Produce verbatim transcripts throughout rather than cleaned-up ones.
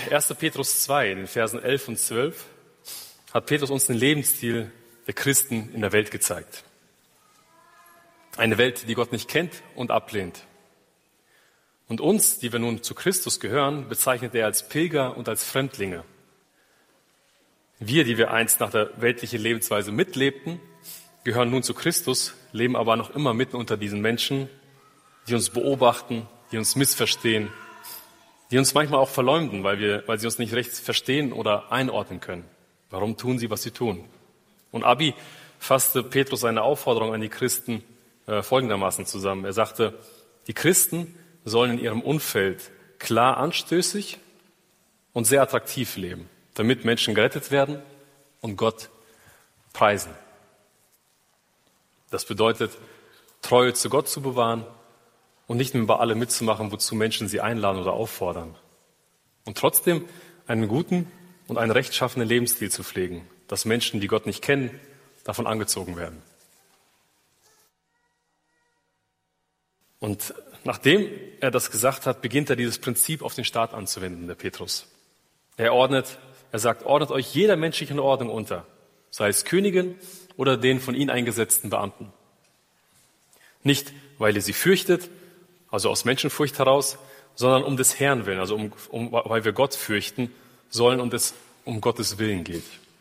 erster Petrus zwei, in den Versen elf und zwölf, hat Petrus uns den Lebensstil der Christen in der Welt gezeigt. Eine Welt, die Gott nicht kennt und ablehnt. Und uns, die wir nun zu Christus gehören, bezeichnet er als Pilger und als Fremdlinge. Wir, die wir einst nach der weltlichen Lebensweise mitlebten, gehören nun zu Christus, leben aber noch immer mitten unter diesen Menschen, die uns beobachten, die uns missverstehen, die uns manchmal auch verleumden, weil wir, weil sie uns nicht recht verstehen oder einordnen können. Warum tun sie, was sie tun? Und Abi fasste Petrus seine Aufforderung an die Christen äh, folgendermaßen zusammen. Er sagte, die Christen sollen in ihrem Umfeld klar anstößig und sehr attraktiv leben, damit Menschen gerettet werden und Gott preisen. Das bedeutet, Treue zu Gott zu bewahren und nicht mehr bei allem mitzumachen, wozu Menschen sie einladen oder auffordern. Und trotzdem einen guten und einen rechtschaffenen Lebensstil zu pflegen, dass Menschen, die Gott nicht kennen, davon angezogen werden. Und nachdem er das gesagt hat, beginnt er dieses Prinzip auf den Staat anzuwenden, der Petrus. Er ordnet, er sagt, ordnet euch jeder menschlichen Ordnung unter, sei es Königin oder den von ihnen eingesetzten Beamten. Nicht, weil ihr sie fürchtet, also aus Menschenfurcht heraus, sondern um des Herrn willen, also um, um, weil wir Gott fürchten sollen und es um Gottes Willen geht.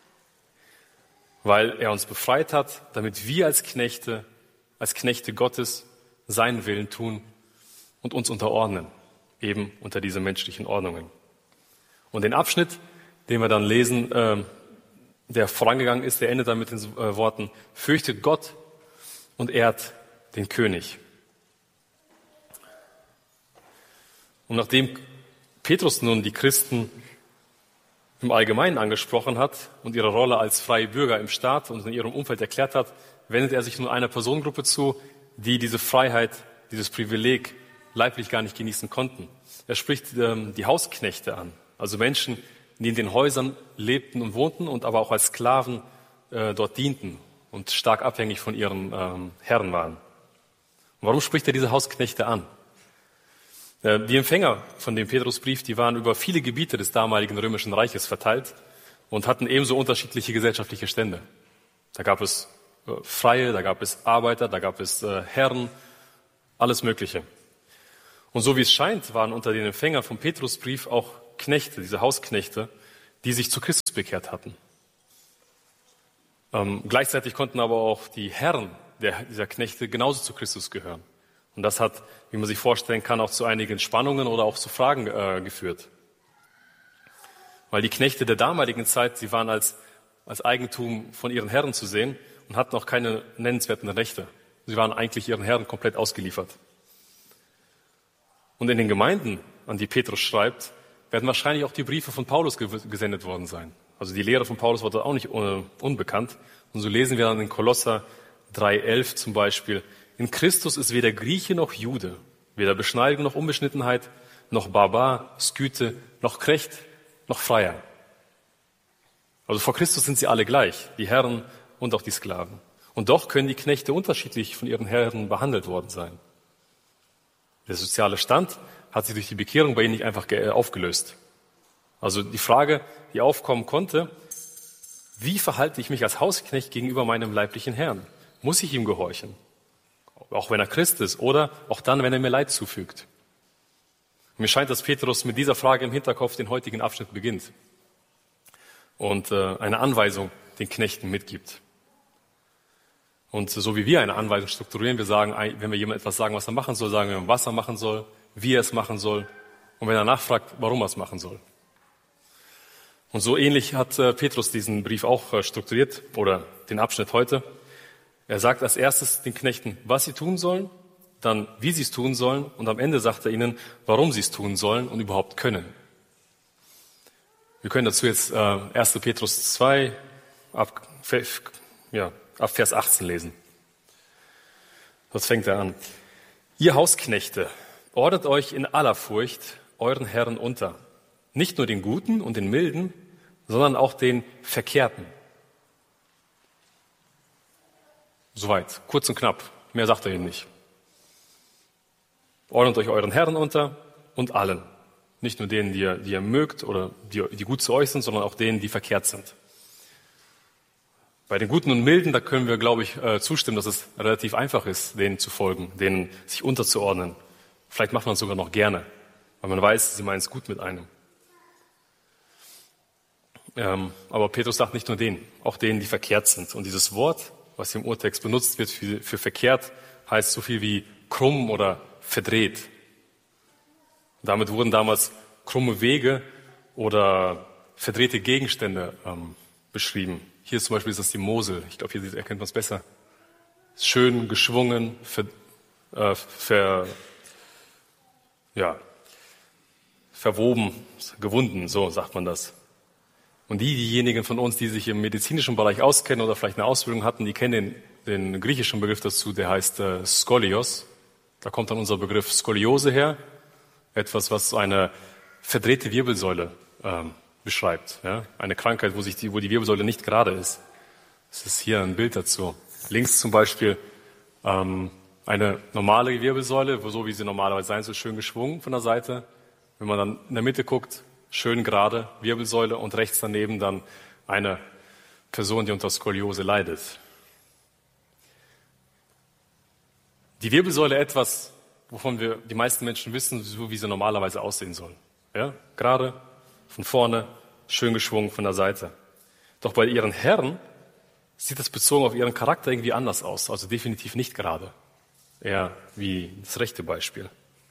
Weil er uns befreit hat, damit wir als Knechte, als Knechte Gottes seinen Willen tun und uns unterordnen, eben unter diese menschlichen Ordnungen. Und den Abschnitt, den wir dann lesen, äh, der vorangegangen ist, der endet dann mit den äh, Worten, fürchtet Gott und ehrt den König. Und nachdem Petrus nun die Christen im Allgemeinen angesprochen hat und ihre Rolle als freie Bürger im Staat und in ihrem Umfeld erklärt hat, wendet er sich nun einer Personengruppe zu, die diese Freiheit, dieses Privileg leiblich gar nicht genießen konnten. Er spricht ähm, die Hausknechte an, also Menschen, die in den Häusern lebten und wohnten und aber auch als Sklaven äh, dort dienten und stark abhängig von ihren ähm, Herren waren. Und warum spricht er diese Hausknechte an? Äh, die Empfänger von dem Petrusbrief, die waren über viele Gebiete des damaligen Römischen Reiches verteilt und hatten ebenso unterschiedliche gesellschaftliche Stände. Da gab es äh, Freie, da gab es Arbeiter, da gab es äh, Herren, alles Mögliche. Und so wie es scheint, waren unter den Empfängern vom Petrusbrief auch Knechte, diese Hausknechte, die sich zu Christus bekehrt hatten. Ähm, gleichzeitig konnten aber auch die Herren der, dieser Knechte genauso zu Christus gehören. Und das hat, wie man sich vorstellen kann, auch zu einigen Spannungen oder auch zu Fragen äh, geführt. Weil die Knechte der damaligen Zeit, sie waren als, als Eigentum von ihren Herren zu sehen und hatten auch keine nennenswerten Rechte. Sie waren eigentlich ihren Herren komplett ausgeliefert. Und in den Gemeinden, an die Petrus schreibt, werden wahrscheinlich auch die Briefe von Paulus gesendet worden sein. Also die Lehre von Paulus war dort auch nicht unbekannt. Und so lesen wir dann in Kolosser drei elf zum Beispiel, in Christus ist weder Grieche noch Jude, weder Beschneidung noch Unbeschnittenheit, noch Barbar, Skythe, noch Knecht, noch Freier. Also vor Christus sind sie alle gleich, die Herren und auch die Sklaven. Und doch können die Knechte unterschiedlich von ihren Herren behandelt worden sein. Der soziale Stand hat sich durch die Bekehrung bei ihnen nicht einfach aufgelöst. Also die Frage, die aufkommen konnte, wie verhalte ich mich als Hausknecht gegenüber meinem leiblichen Herrn? Muss ich ihm gehorchen? Auch wenn er Christ ist oder auch dann, wenn er mir Leid zufügt. Mir scheint, dass Petrus mit dieser Frage im Hinterkopf den heutigen Abschnitt beginnt und äh, eine Anweisung den Knechten mitgibt. Und so wie wir eine Anweisung strukturieren, wir sagen, wenn wir jemandem etwas sagen, was er machen soll, sagen wir, was er machen soll, wie er es machen soll und wenn er nachfragt, warum er es machen soll. Und so ähnlich hat äh, Petrus diesen Brief auch äh, strukturiert oder den Abschnitt heute. Er sagt als erstes den Knechten, was sie tun sollen, dann wie sie es tun sollen und am Ende sagt er ihnen, warum sie es tun sollen und überhaupt können. Wir können dazu jetzt äh, erster Petrus zwei ab, ja, ab Vers achtzehn lesen. Das fängt er an. Ihr Hausknechte, ordnet euch in aller Furcht euren Herren unter. Nicht nur den Guten und den Milden, sondern auch den Verkehrten. Soweit, kurz und knapp. Mehr sagt er ihnen nicht. Ordnet euch euren Herren unter und allen. Nicht nur denen, die ihr, die ihr mögt oder die, die gut zu euch sind, sondern auch denen, die verkehrt sind. Bei den Guten und Milden, da können wir, glaube ich, äh, zustimmen, dass es relativ einfach ist, denen zu folgen, denen sich unterzuordnen. Vielleicht macht man es sogar noch gerne, weil man weiß, sie meinen es gut mit einem. Ähm, aber Petrus sagt nicht nur denen, auch denen, die verkehrt sind. Und dieses Wort, was im Urtext benutzt wird für, für verkehrt, heißt so viel wie krumm oder verdreht. Und damit wurden damals krumme Wege oder verdrehte Gegenstände ähm, beschrieben. Hier zum Beispiel ist das die Mosel. Ich glaube, hier erkennt man es besser. Schön geschwungen, ver, äh, ver, ja, verwoben, gewunden, so sagt man das. Und die, diejenigen von uns, die sich im medizinischen Bereich auskennen oder vielleicht eine Ausbildung hatten, die kennen den, den griechischen Begriff dazu, der heißt äh, Skolios. Da kommt dann unser Begriff Skoliose her. Etwas, was eine verdrehte Wirbelsäule ähm, beschreibt. Ja? Eine Krankheit, wo, sich die, wo die Wirbelsäule nicht gerade ist. Das ist hier ein Bild dazu. Links zum Beispiel ähm, eine normale Wirbelsäule, wo so wie sie normalerweise sein soll, schön geschwungen von der Seite. Wenn man dann in der Mitte guckt, schön gerade Wirbelsäule und rechts daneben dann eine Person, die unter Skoliose leidet. Die Wirbelsäule etwas, wovon wir die meisten Menschen wissen, so wie sie normalerweise aussehen soll. Ja? Gerade, von vorne, schön geschwungen von der Seite. Doch bei ihren Herren sieht das bezogen auf ihren Charakter irgendwie anders aus. Also definitiv nicht gerade. Eher wie das rechte Beispiel.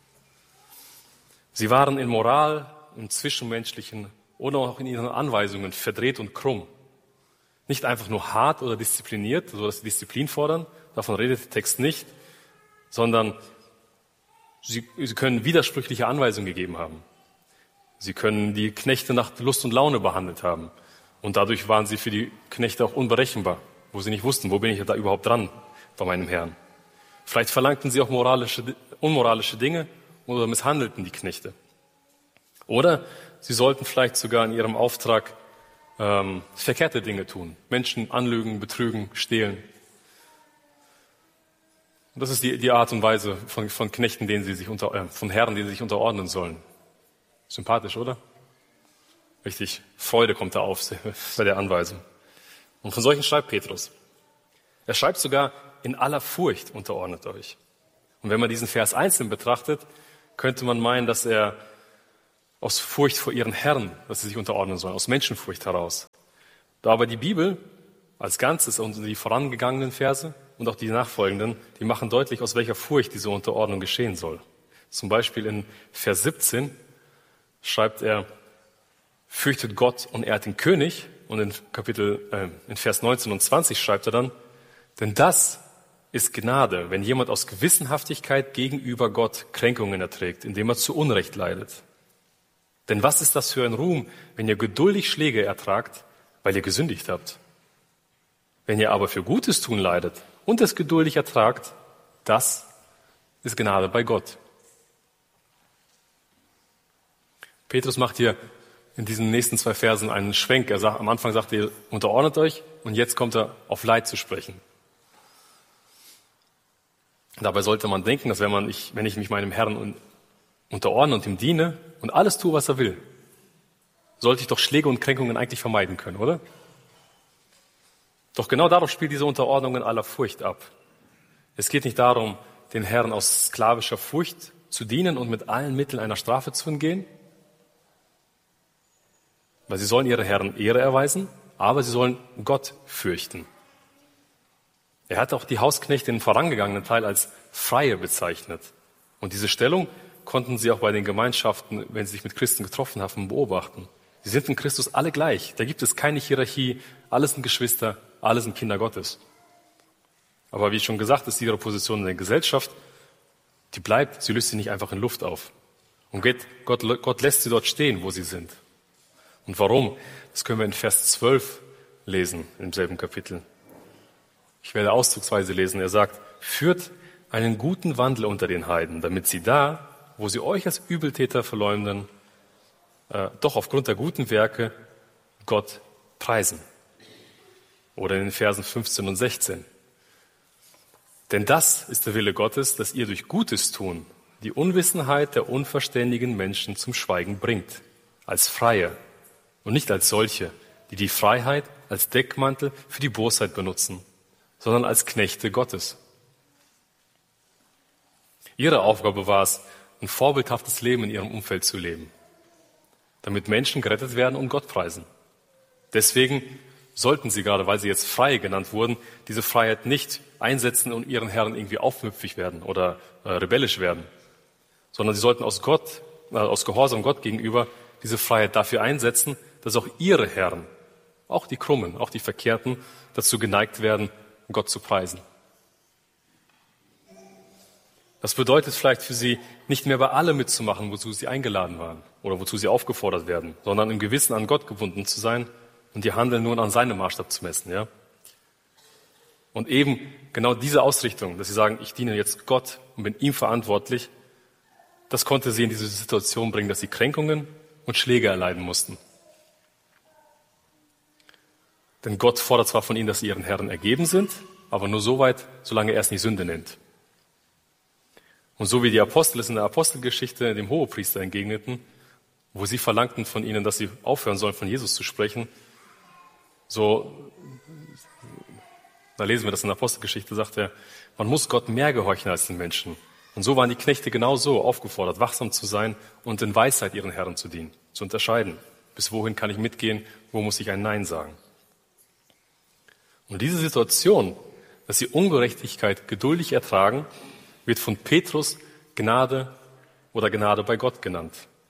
Sie waren in Moral, im Zwischenmenschlichen oder auch in ihren Anweisungen verdreht und krumm. Nicht einfach nur hart oder diszipliniert, so dass sie Disziplin fordern, davon redet der Text nicht, sondern sie, sie können widersprüchliche Anweisungen gegeben haben. Sie können die Knechte nach Lust und Laune behandelt haben. Und dadurch waren sie für die Knechte auch unberechenbar, wo sie nicht wussten, wo bin ich da überhaupt dran bei meinem Herrn. Vielleicht verlangten sie auch moralische, unmoralische Dinge oder misshandelten die Knechte. Oder sie sollten vielleicht sogar in ihrem Auftrag ähm, verkehrte Dinge tun. Menschen anlügen, betrügen, stehlen. Und das ist die, die Art und Weise von, von Knechten, denen sie sich unter, äh, von Herren, denen sie sich unterordnen sollen. Sympathisch, oder? Richtig, Freude kommt da auf bei der Anweisung. Und von solchen schreibt Petrus. Er schreibt sogar, in aller Furcht unterordnet euch. Und wenn man diesen Vers einzeln betrachtet, könnte man meinen, dass er aus Furcht vor ihren Herren, dass sie sich unterordnen sollen, aus Menschenfurcht heraus. Da aber die Bibel als Ganzes und die vorangegangenen Verse und auch die nachfolgenden, die machen deutlich, aus welcher Furcht diese Unterordnung geschehen soll. Zum Beispiel in Vers siebzehn schreibt er, fürchtet Gott und ehrt den König. Und in Kapitel, äh, in Vers neunzehn und zwanzig schreibt er dann, denn das ist Gnade, wenn jemand aus Gewissenhaftigkeit gegenüber Gott Kränkungen erträgt, indem er zu Unrecht leidet. Denn was ist das für ein Ruhm, wenn ihr geduldig Schläge ertragt, weil ihr gesündigt habt? Wenn ihr aber für Gutes tun leidet und es geduldig ertragt, das ist Gnade bei Gott. Petrus macht hier in diesen nächsten zwei Versen einen Schwenk. Er sagt, am Anfang sagt er, unterordnet euch, und jetzt kommt er auf Leid zu sprechen. Dabei sollte man denken, dass wenn man ich, wenn ich mich meinem Herrn unterordne und ihm diene und alles tue, was er will, sollte ich doch Schläge und Kränkungen eigentlich vermeiden können, oder? Doch genau darauf spielt diese Unterordnung in aller Furcht ab. Es geht nicht darum, den Herrn aus sklavischer Furcht zu dienen und mit allen Mitteln einer Strafe zu entgehen, weil sie sollen ihre Herren Ehre erweisen, aber sie sollen Gott fürchten. Er hat auch die Hausknechte im vorangegangenen Teil als Freie bezeichnet. Und diese Stellung konnten sie auch bei den Gemeinschaften, wenn sie sich mit Christen getroffen haben, beobachten. Sie sind in Christus alle gleich. Da gibt es keine Hierarchie. Alles sind Geschwister, alle sind Kinder Gottes. Aber wie schon gesagt, ist ihre Position in der Gesellschaft, die bleibt, sie löst sie nicht einfach in Luft auf. Und Gott, Gott lässt sie dort stehen, wo sie sind. Und warum? Das können wir in Vers zwölf lesen, im selben Kapitel. Ich werde auszugsweise lesen. Er sagt, führt einen guten Wandel unter den Heiden, damit sie da, wo sie euch als Übeltäter verleumden, äh, doch aufgrund der guten Werke Gott preisen. Oder in den Versen fünfzehn und sechzehn. Denn das ist der Wille Gottes, dass ihr durch Gutes tun die Unwissenheit der unverständigen Menschen zum Schweigen bringt, als Freie und nicht als solche, die die Freiheit als Deckmantel für die Bosheit benutzen, sondern als Knechte Gottes. Ihre Aufgabe war es, ein vorbildhaftes Leben in ihrem Umfeld zu leben, damit Menschen gerettet werden und Gott preisen. Deswegen sollten sie, gerade weil sie jetzt Freie genannt wurden, diese Freiheit nicht einsetzen und ihren Herren irgendwie aufmüpfig werden oder äh, rebellisch werden, sondern sie sollten aus Gott, äh, aus Gehorsam Gott gegenüber diese Freiheit dafür einsetzen, dass auch ihre Herren, auch die Krummen, auch die Verkehrten, dazu geneigt werden, Gott zu preisen. Das bedeutet vielleicht für sie, nicht mehr bei allem mitzumachen, wozu sie eingeladen waren oder wozu sie aufgefordert werden, sondern im Gewissen an Gott gebunden zu sein und ihr Handeln nur an seinem Maßstab zu messen. Ja? Und eben genau diese Ausrichtung, dass sie sagen, ich diene jetzt Gott und bin ihm verantwortlich, das konnte sie in diese Situation bringen, dass sie Kränkungen und Schläge erleiden mussten. Denn Gott fordert zwar von ihnen, dass sie ihren Herren ergeben sind, aber nur so weit, solange er es nicht Sünde nennt. Und so wie die Apostel es in der Apostelgeschichte dem Hohepriester entgegneten, wo sie verlangten von ihnen, dass sie aufhören sollen, von Jesus zu sprechen, so, da lesen wir das in der Apostelgeschichte, sagt er, man muss Gott mehr gehorchen als den Menschen. Und so waren die Knechte genauso aufgefordert, wachsam zu sein und in Weisheit ihren Herren zu dienen, zu unterscheiden. Bis wohin kann ich mitgehen, wo muss ich ein Nein sagen? Und diese Situation, dass sie Ungerechtigkeit geduldig ertragen, wird von Petrus Gnade oder Gnade bei Gott genannt.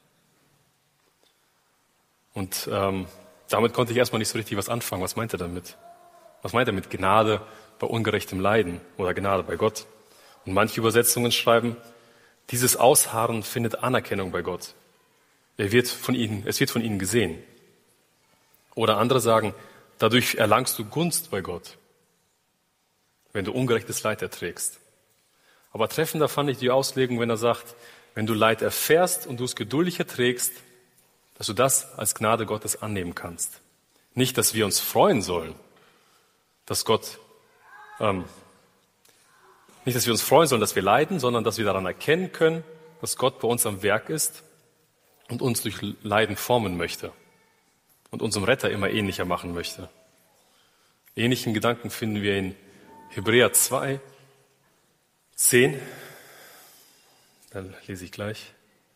Und ähm, damit konnte ich erstmal nicht so richtig was anfangen. Was meint er damit? Was meint er mit Gnade bei ungerechtem Leiden oder Gnade bei Gott? Und manche Übersetzungen schreiben, dieses Ausharren findet Anerkennung bei Gott. Er wird von ihnen, es wird von ihnen gesehen. Oder andere sagen, dadurch erlangst du Gunst bei Gott, wenn du ungerechtes Leid erträgst. Aber treffender fand ich die Auslegung, wenn er sagt, wenn du Leid erfährst und du es geduldig erträgst, dass du das als Gnade Gottes annehmen kannst. Nicht, dass wir uns freuen sollen, dass Gott, ähm, nicht, dass wir uns freuen sollen, dass wir leiden, sondern dass wir daran erkennen können, dass Gott bei uns am Werk ist und uns durch Leiden formen möchte und unserem Retter immer ähnlicher machen möchte. Ähnlichen Gedanken finden wir in Hebräer zwei, zehn. Dann lese ich gleich.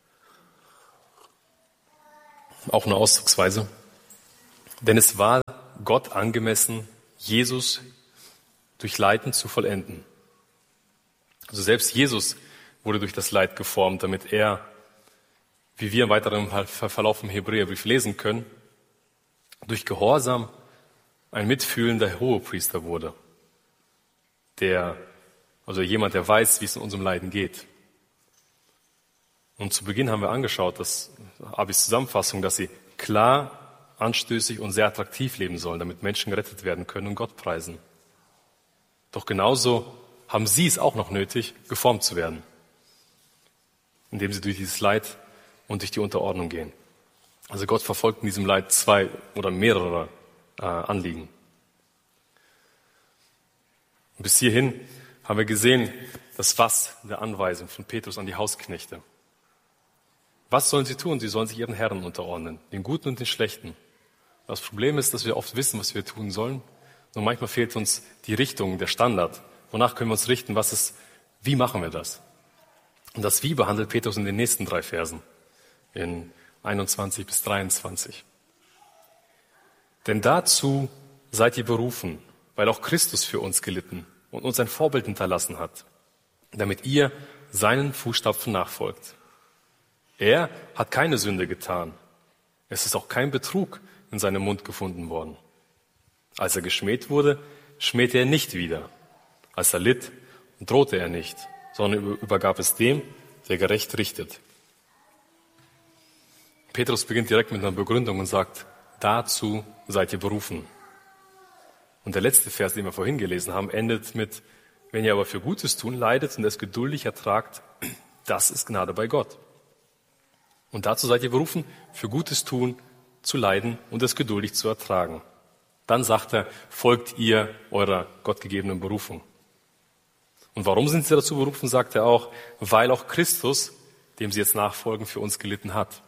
Auch eine Ausdrucksweise. Denn es war Gott angemessen, Jesus durch Leiden zu vollenden. Also selbst Jesus wurde durch das Leid geformt, damit er, wie wir im weiteren Verlauf im Hebräerbrief lesen können, durch Gehorsam ein mitfühlender Hohepriester wurde, der, also jemand, der weiß, wie es in unserem Leiden geht. Und zu Beginn haben wir angeschaut, dass Abis Zusammenfassung, dass sie klar, anstößig und sehr attraktiv leben sollen, damit Menschen gerettet werden können und Gott preisen. Doch genauso haben sie es auch noch nötig, geformt zu werden, indem sie durch dieses Leid und durch die Unterordnung gehen. Also Gott verfolgt in diesem Leid zwei oder mehrere äh, Anliegen. Und bis hierhin haben wir gesehen, das Was der Anweisung von Petrus an die Hausknechte. Was sollen sie tun? Sie sollen sich ihren Herren unterordnen, den Guten und den Schlechten. Das Problem ist, dass wir oft wissen, was wir tun sollen. Und manchmal fehlt uns die Richtung, der Standard. Wonach können wir uns richten? Was ist, wie machen wir das? Und das Wie behandelt Petrus in den nächsten drei Versen, in einundzwanzig bis dreiundzwanzig. Denn dazu seid ihr berufen, weil auch Christus für uns gelitten und uns ein Vorbild hinterlassen hat, damit ihr seinen Fußstapfen nachfolgt. Er hat keine Sünde getan. Es ist auch kein Betrug in seinem Mund gefunden worden. Als er geschmäht wurde, schmähte er nicht wieder. Als er litt, drohte er nicht, sondern übergab es dem, der gerecht richtet. Petrus beginnt direkt mit einer Begründung und sagt, dazu seid ihr berufen. Und der letzte Vers, den wir vorhin gelesen haben, endet mit, wenn ihr aber für Gutes tun leidet und es geduldig ertragt, das ist Gnade bei Gott. Und dazu seid ihr berufen, für Gutes tun, zu leiden und es geduldig zu ertragen. Dann sagt er, folgt ihr eurer gottgegebenen Berufung. Und warum sind sie dazu berufen, sagt er auch, weil auch Christus, dem sie jetzt nachfolgen, für uns gelitten hat.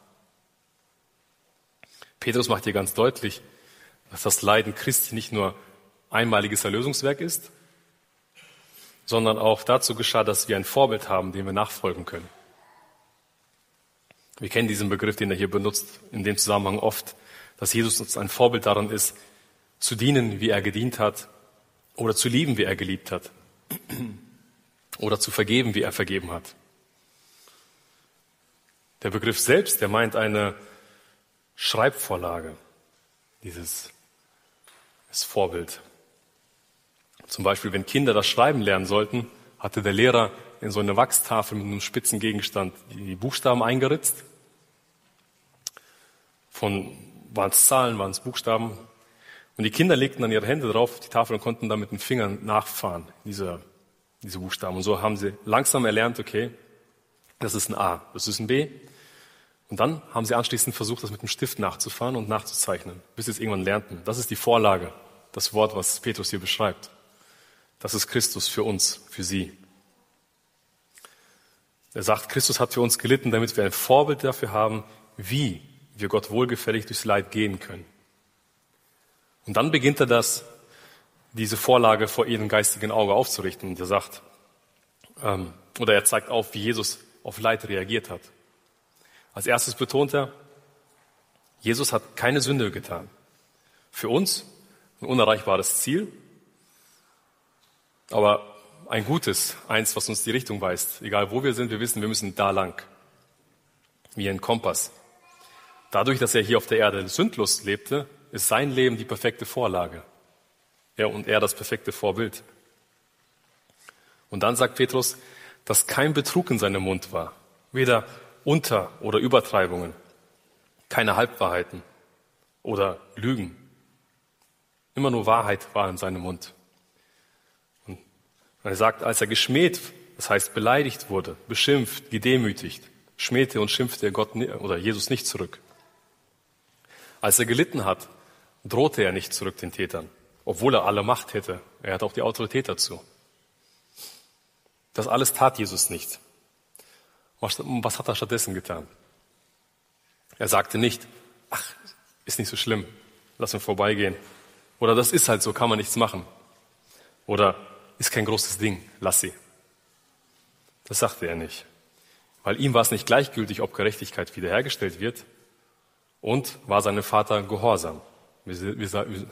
Petrus macht hier ganz deutlich, dass das Leiden Christi nicht nur einmaliges Erlösungswerk ist, sondern auch dazu geschah, dass wir ein Vorbild haben, dem wir nachfolgen können. Wir kennen diesen Begriff, den er hier benutzt, in dem Zusammenhang oft, dass Jesus uns ein Vorbild daran ist, zu dienen, wie er gedient hat, oder zu lieben, wie er geliebt hat, oder zu vergeben, wie er vergeben hat. Der Begriff selbst, der meint eine Schreibvorlage, dieses das Vorbild. Zum Beispiel, wenn Kinder das Schreiben lernen sollten, hatte der Lehrer in so eine Wachstafel mit einem spitzen Gegenstand die Buchstaben eingeritzt. Von waren es Zahlen, waren es Buchstaben. Und die Kinder legten dann ihre Hände drauf auf die Tafel und konnten dann mit den Fingern nachfahren, diese, diese Buchstaben. Und so haben sie langsam erlernt, okay, das ist ein A, das ist ein B. Und dann haben sie anschließend versucht, das mit dem Stift nachzufahren und nachzuzeichnen, bis sie es irgendwann lernten. Das ist die Vorlage, das Wort, was Petrus hier beschreibt. Das ist Christus für uns, für sie. Er sagt, Christus hat für uns gelitten, damit wir ein Vorbild dafür haben, wie wir Gott wohlgefällig durchs Leid gehen können. Und dann beginnt er das, diese Vorlage vor ihrem geistigen Auge aufzurichten. Und er sagt, ähm, oder er zeigt auf, wie Jesus auf Leid reagiert hat. Als erstes betont er, Jesus hat keine Sünde getan. Für uns ein unerreichbares Ziel, aber ein gutes, eins, was uns die Richtung weist. Egal wo wir sind, wir wissen, wir müssen da lang. Wie ein Kompass. Dadurch, dass er hier auf der Erde sündlos lebte, ist sein Leben die perfekte Vorlage. Er und er das perfekte Vorbild. Und dann sagt Petrus, dass kein Betrug in seinem Mund war. Weder Unter- oder Übertreibungen. Keine Halbwahrheiten oder Lügen. Immer nur Wahrheit war in seinem Mund. Und er sagt, als er geschmäht, das heißt beleidigt wurde, beschimpft, gedemütigt, schmähte und schimpfte er Gott oder Jesus nicht zurück. Als er gelitten hat, drohte er nicht zurück den Tätern, obwohl er alle Macht hätte. Er hat auch die Autorität dazu. Das alles tat Jesus nicht. Was hat er stattdessen getan? Er sagte nicht, ach, ist nicht so schlimm, lass mir vorbeigehen. Oder das ist halt so, kann man nichts machen. Oder ist kein großes Ding, lass sie. Das sagte er nicht. Weil ihm war es nicht gleichgültig, ob Gerechtigkeit wiederhergestellt wird, und war seinem Vater gehorsam. Wir